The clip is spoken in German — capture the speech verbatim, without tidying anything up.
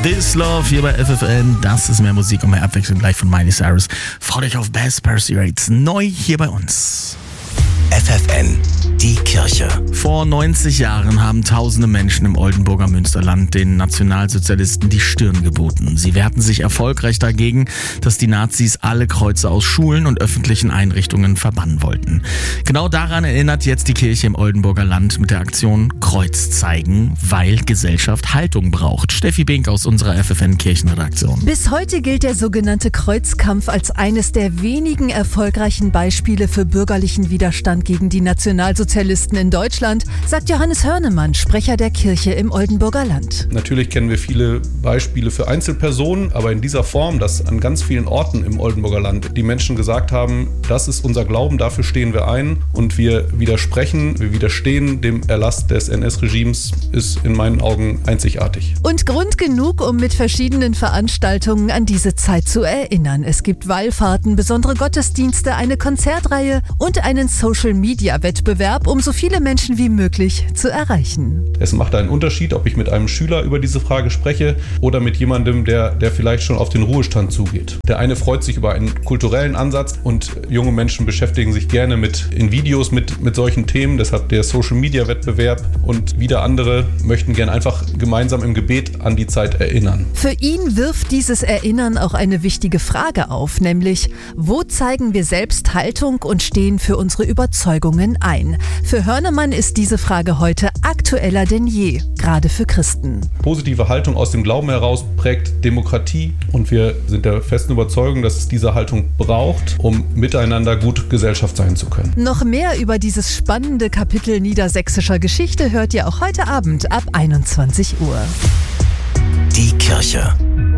This Love hier bei F F N. Das ist mehr Musik und mehr Abwechslung gleich von Miley Cyrus. Freut euch auf Bass Percy Rates. Neu hier bei uns. F F N, die Kirche. Vor neunzig Jahren haben tausende Menschen im Oldenburger Münsterland den Nationalsozialisten die Stirn geboten. Sie wehrten sich erfolgreich dagegen, dass die Nazis alle Kreuze aus Schulen und öffentlichen Einrichtungen verbannen wollten. Genau daran erinnert jetzt die Kirche im Oldenburger Land mit der Aktion Kreuz zeigen, weil Gesellschaft Haltung braucht. Steffi Bink aus unserer F F N-Kirchenredaktion. Bis heute gilt der sogenannte Kreuzkampf als eines der wenigen erfolgreichen Beispiele für bürgerlichen Widerstand gegen die Nationalsozialisten in Deutschland, sagt Johannes Hörnemann, Sprecher der Kirche im Oldenburger Land. Natürlich kennen wir viele Beispiele für Einzelpersonen, aber in dieser Form, dass an ganz vielen Orten im Oldenburger Land die Menschen gesagt haben, das ist unser Glauben, dafür stehen wir ein und wir widersprechen, wir widerstehen dem Erlass des N S-Regimes, ist in meinen Augen einzigartig. Und Grund genug, um mit verschiedenen Veranstaltungen an diese Zeit zu erinnern. Es gibt Wallfahrten, besondere Gottesdienste, eine Konzertreihe und einen Social-Media-Wettbewerb, um so viele Menschen wie möglich zu erreichen. Es macht einen Unterschied, ob ich mit einem Schüler über diese Frage spreche oder mit jemandem, der, der vielleicht schon auf den Ruhestand zugeht. Der eine freut sich über einen kulturellen Ansatz und junge Menschen beschäftigen sich gerne mit, in Videos mit, mit solchen Themen, deshalb der Social-Media-Wettbewerb, und wieder andere möchten gerne einfach gemeinsam im Gebet an die Zeit erinnern. Für ihn wirft dieses Erinnern auch eine wichtige Frage auf, nämlich, wo zeigen wir selbst Haltung und stehen für unsere Überzeugungen ein? Für Hörnemann ist diese Frage heute aktueller denn je, gerade für Christen. Positive Haltung aus dem Glauben heraus prägt Demokratie und wir sind der festen Überzeugung, dass es diese Haltung braucht, um miteinander gut Gesellschaft sein zu können. Noch mehr über dieses spannende Kapitel niedersächsischer Geschichte hört ihr auch heute Abend ab einundzwanzig Uhr. Die Kirche